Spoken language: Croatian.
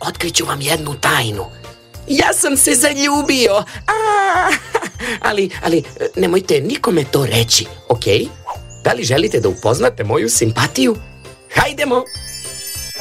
otkriću vam jednu tajnu. Ja sam se zaljubio. Ali nemojte nikome to reći, ok? Da li želite da upoznate moju simpatiju? Hajdemo!